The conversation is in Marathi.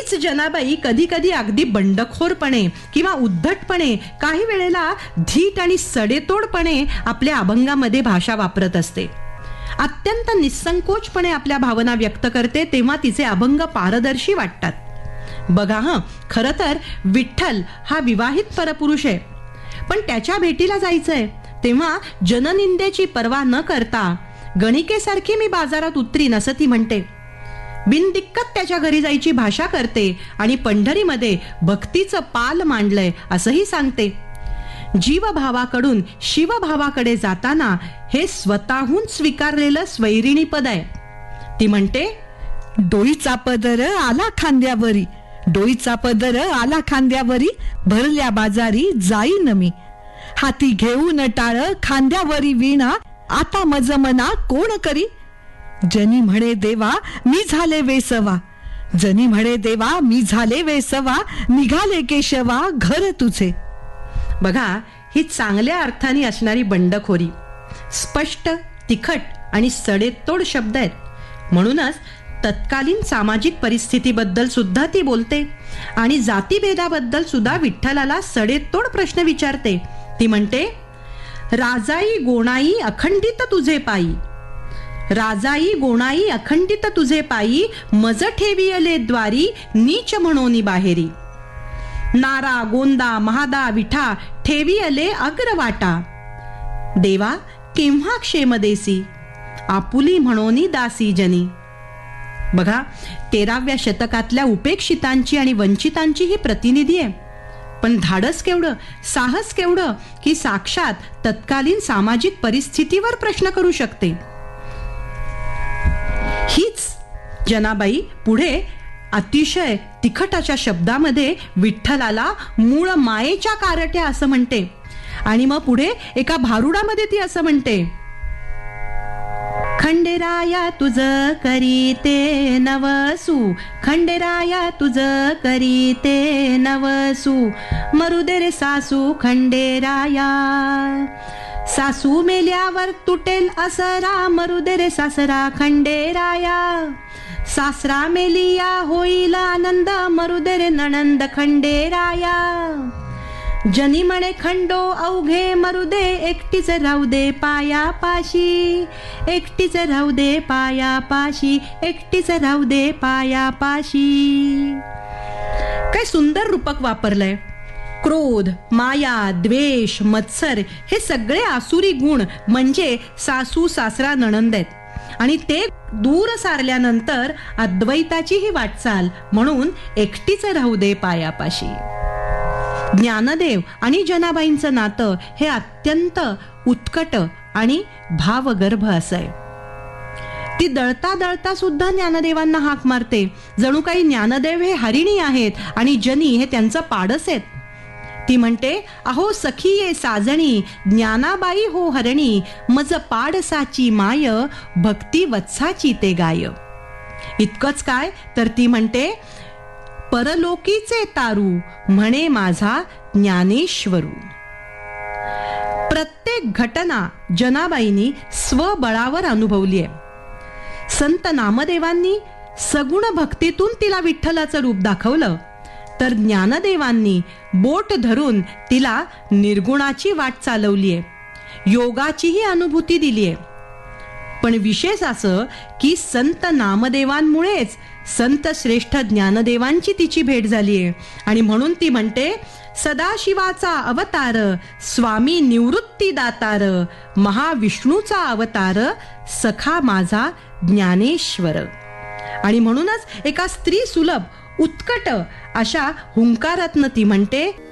हीच जनाबाई कधी कधी अगदी बंडखोरपणे किंवा उद्धटपणे, काही वेळेला धीट आणि सडेतोडपणे आपल्या अभंगामध्ये भाषा वापरत असते. अत्यंत निसंकोचपणे आपल्या भावना व्यक्त करते, तेव्हा तिचे अभंग पारदर्शी वाटतात. बघा खरं तर विठ्ठल हा विवाहित परपुरुष आहे, पण त्याच्या भेटीला जायचंय तेव्हा जननिंदेची पर्वा न करता गणिकेसारखी मी बाजारात उतरीन असं ती म्हणते. बिनदिक्कत त्याच्या घरी जायची भाषा करते आणि पंढरीमध्ये भक्तीचं पाल मांडलंय असंही सांगते. जीवभावाकडून शिवभावाकडे जाताना हे स्वतःहून स्वीकारलेलं स्वैरिणी पद आहे. ती म्हणते, डोईचा पदर आला खांद्यावरी, डोईचा पदर आला खांद्यावरी, भरल्या बाजारी जाईन मी, हाती घेऊन टाळ खांद्यावरी वीणा, आता मज मना कोण करी, जनी म्हणे देवा मी झाले वेसवा, जनी म्हणे देवा मी झाले वेसवा, निघाले केशवा घर तुझे. बघा ही चांगल्या अर्थाने असणारी बंडखोरी, स्पष्ट, तिखट आणि सडेतोड शब्द आहेत. म्हणूनच तत्कालीन सामाजिक परिस्थितीबद्दल सुद्धा ती बोलते आणि जातीभेदाबद्दल सुद्धा विठ्ठलाला सडेतोड प्रश्न विचारते. ती म्हणते, राजाई गोणाई अखंडित तुझे पायी, राजाई गोणाई अखंडित तुझे पायी, मज ठेवियले द्वारी नीच म्हणोनी बाहेरी, नारा गोंदा महादा विठा ठेवियले अग्रवाटा, देवा केव्हा क्षेम देसी, आपुली म्हणोनी दासी जनी. बघा 13व्या शतकातल्या उपेक्षितांची आणि वंचितांची ही प्रतिनिधी आहे. पण धाडस केवढं, साहस केवढं की साक्षात तत्कालीन सामाजिक परिस्थितीवर प्रश्न करू शकते. हीच जनाबाई पुढे अतिशय तिखटाच्या शब्दामध्ये विठ्ठलाला मूळ मायेच्या कारट्या असं म्हणते. आणि मग पुढे एका भारुडामध्ये ती असं म्हणते, खंडेराया तुझ करीते नवसू, खंडेराया तुझ करीते नवसू, मरुदे रे सासू खंडेराया, सासू मेल्यावर तुटेल असरा, मरुदे रे सासरा खंडेराया, सासरा मेलिया होईल आनंद, मरुदे रे नणंद खंडेराया, जनी म्हणे खंडो अवघे मरुदे, एकटीच राहू दे पायापाशी, एकटीच राहू दे पायापाशी, एकटीच राहू दे पायापाशी. काय सुंदर रूपक वापरलंय. क्रोध, माया, द्वेष, मत्सर हे सगळे आसुरी गुण म्हणजे सासू सासरा नणंद आहेत आणि ते दूर सारल्यानंतर अद्वैताची ही वाटचाल, म्हणून एकटीच राहू दे पायापाशी. ज्ञानदेव आणि जनाबाईंचं नातं हे अत्यंत उत्कट आणि भावगर्भ असं आहे. ती दळता दळता सुद्धा ज्ञानदेवांना हाक मारते, जणू काही ज्ञानदेव हे हरिणी आहेत आणि जनी हे त्यांचं पाडस आहेत. ती म्हणते, अहो सखी ये साजणी, ज्ञानाबाई हो हरणी, मज पाडसाची माय, भक्ती वत्साची ते गाय. इतकंच काय तर ती म्हणते, परलोकीचे तारू म्हणे माझा ज्ञानेश्वरू. प्रत्येक घटना जनाबाईंनी स्वबळावर अनुभवली आहे. संत नामदेवांनी सगुण भक्तीतून तिला विठ्ठलाचं रूप दाखवलं, तर ज्ञानदेवांनी बोट धरून तिला निर्गुणाची वाट चालवली आहे, योगाचीही अनुभूती दिली आहे. पण विशेष असं की संत नामदेवांमुळेच संत श्रेष्ठ ज्ञानदेवांची तिची भेट झाली आहे. आणि म्हणून ती म्हणते, सदाशिवाचा अवतार, स्वामी निवृत्ती दातार, महाविष्णूचा अवतार, सखा माझा ज्ञानेश्वर. आणि म्हणूनच एका स्त्री सुलभ उत्कट अशा हुंकारातनं ती म्हणते,